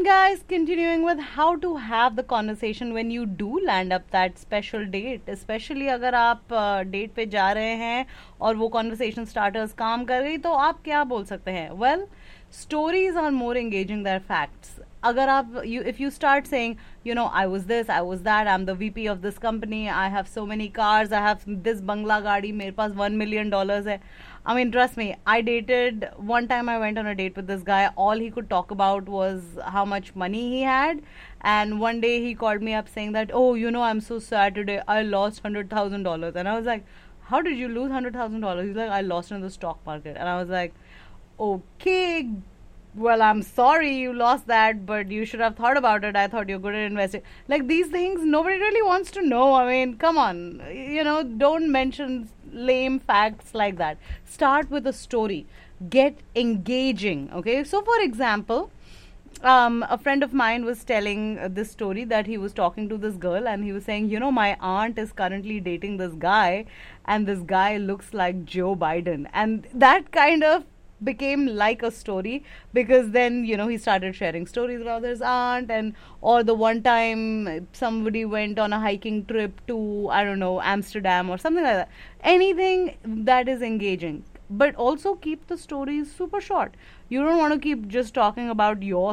And guys, continuing with how to have the conversation when you do land up that special date, especially अगर आप date पे जा रहे हैं और वो conversation starters काम कर गई तो आप क्या बोल सकते हैं? Well, stories are more engaging than facts. अगर आप if you start saying, you know, I was this, I was that, I'm the VP of this company, I have so many cars, I have this bangla गाड़ी, मेरे पास $1 million है. I mean, trust me, I dated, one time I went on a date with this guy, all he could talk about was how much money he had, and one day he called me up saying that, oh, you know, I'm so sad today, I lost $100,000, and I was like, how did you lose $100,000? He's like, I lost in the stock market, and I was like, okay, well, I'm sorry you lost that, but you should have thought about it. I thought you're good at investing. Like, these things, nobody really wants to know. I mean, come on. You know, don't mention lame facts like that. Start with a story. Get engaging. Okay. So, for example, a friend of mine was telling this story that he was talking to this girl and he was saying, you know, my aunt is currently dating this guy and this guy looks like Joe Biden. And that kind of became like a story because then, you know, he started sharing stories about his aunt, and or the one time somebody went on a hiking trip to, I don't know, Amsterdam or something like that. Anything that is engaging, but also keep the stories super short. You don't want to keep just talking about your